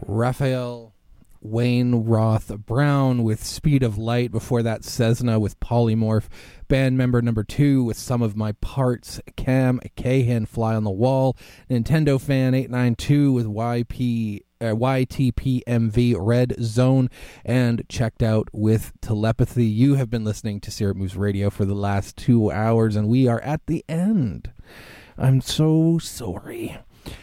Raphael Wayne Roth Brown with Speed of Light. Before that, Cessna with Polymorph. Band member number 2 with Some of My Parts. Cam Cahan, Fly on the Wall. Nintendo Fan 892 with YTPMV Red Zone. And Checked Out with Telepathy. You have been listening to Syrup Moose Radio for the last 2 hours, and we are at the end. I'm so sorry.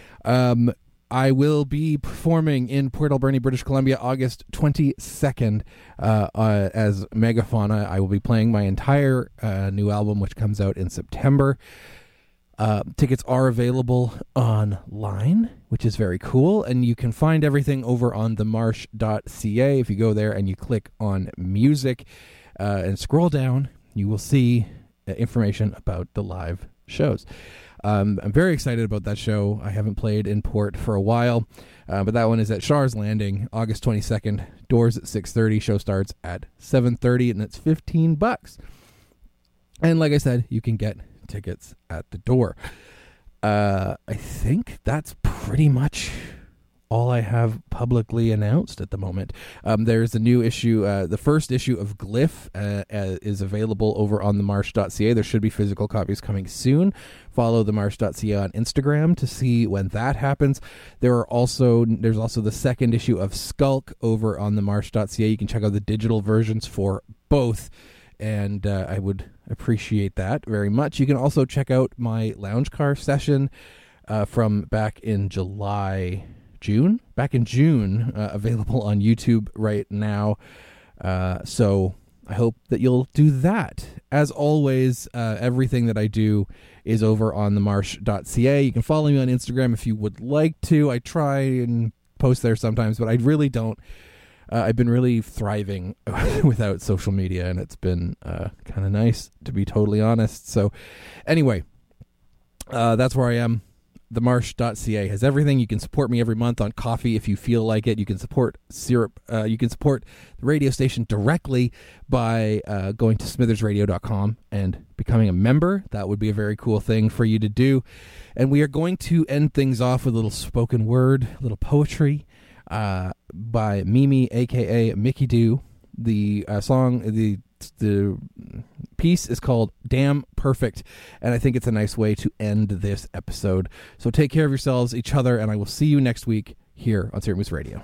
I will be performing in Port Alberni, British Columbia, August 22nd as Megafauna. I will be playing my entire new album, which comes out in September. Tickets are available online, which is very cool, and you can find everything over on themarsh.ca. If you go there and you click on music and scroll down, you will see information about the live shows. I'm very excited about that show. I haven't played in Port for a while, but that one is at Shaw's Landing, August 22nd. Doors at 6:30. Show starts at 7:30, and it's $15. And like I said, you can get tickets at the door. I think that's pretty much all I have publicly announced at the moment. There's a new issue. The first issue of Glyph is available over on themarsh.ca. There should be physical copies coming soon. Follow themarsh.ca on Instagram to see when that happens. There's also the second issue of Skulk over on themarsh.ca. You can check out the digital versions for both, and I would appreciate that very much. You can also check out my lounge car session from back in June, available on YouTube right now. So I hope that you'll do that. As always, everything that I do is over on themarsh.ca. You can follow me on Instagram if you would like to. I try and post there sometimes, but I really don't. I've been really thriving without social media, and it's been kind of nice, to be totally honest. So anyway, that's where I am. Themarsh.ca has everything. You can support me every month on Coffee if you feel like it. You can support Syrup. You can support the radio station directly by going to smithersradio.com and becoming a member. That would be a very cool thing for you to do. And we are going to end things off with a little spoken word, a little poetry by Mimi, aka Mickey Doo. The the piece is called Damn Perfect, and I think it's a nice way to end this episode. So take care of yourselves, each other, and I will see you next week here on Syrup Moose Radio.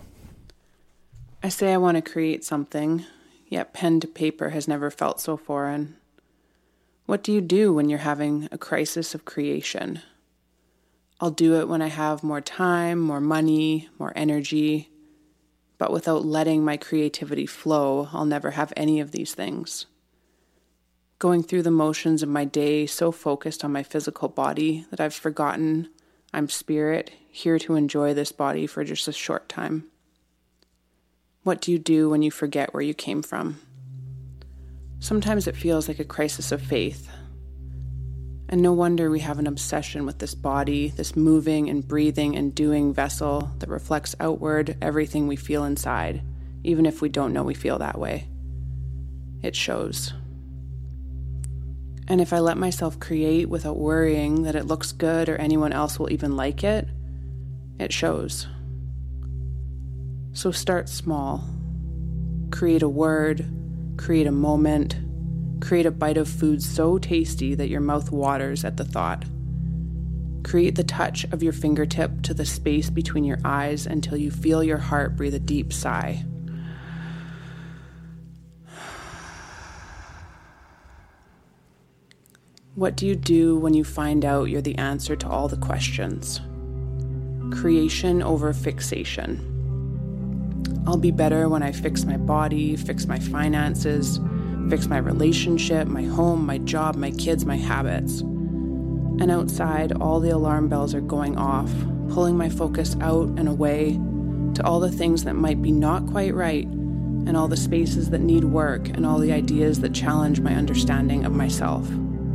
I say I want to create something, yet pen to paper has never felt so foreign. What do you do when you're having a crisis of creation? I'll do it when I have more time, more money, more energy. But without letting my creativity flow, I'll never have any of these things. Going through the motions of my day, so focused on my physical body that I've forgotten I'm spirit, here to enjoy this body for just a short time. What do you do when you forget where you came from? Sometimes it feels like a crisis of faith. And no wonder we have an obsession with this body, this moving and breathing and doing vessel that reflects outward everything we feel inside, even if we don't know we feel that way. It shows. And if I let myself create without worrying that it looks good or anyone else will even like it, it shows. So start small. Create a word, create a moment, create a bite of food so tasty that your mouth waters at the thought. Create the touch of your fingertip to the space between your eyes until you feel your heart breathe a deep sigh. What do you do when you find out you're the answer to all the questions? Creation over fixation. I'll be better when I fix my body, fix my finances, fix my relationship, my home, my job, my kids, my habits. And outside, all the alarm bells are going off, pulling my focus out and away to all the things that might be not quite right, and all the spaces that need work, and all the ideas that challenge my understanding of myself.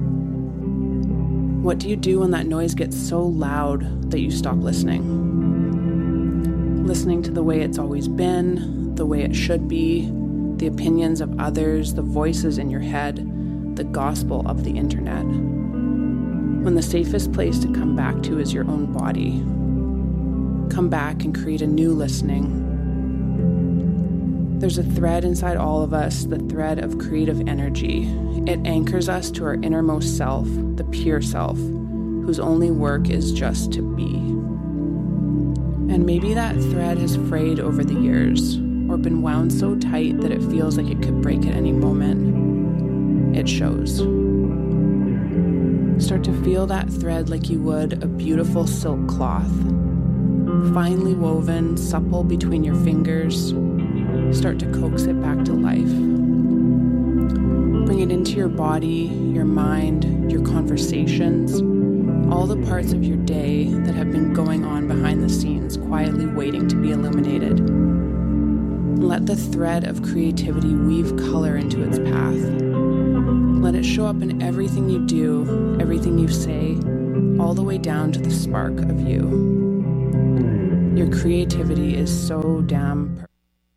What do you do when that noise gets so loud that you stop listening? Listening to the way it's always been, the way it should be, the opinions of others, the voices in your head, the gospel of the internet. When the safest place to come back to is your own body. come back and create a new listening. There's a thread inside all of us, the thread of creative energy. It anchors us to our innermost self, the pure self, whose only work is just to be. And maybe that thread has frayed over the years, or been wound so tight that it feels like it could break at any moment. It shows. Start to feel that thread like you would a beautiful silk cloth, finely woven, supple between your fingers. Start to coax it back to life. Bring it into your body, your mind, your conversations, all the parts of your day that have been going on behind the scenes, quietly waiting to be illuminated. Let the thread of creativity weave color into its path. Let it show up in everything you do, everything you say, all the way down to the spark of you. Your creativity is so damn perfect.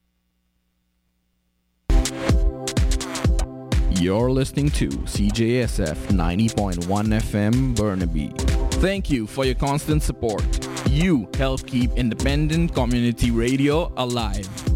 You're listening to CJSF 90.1 FM Burnaby. Thank you for your constant support. You help keep independent community radio alive.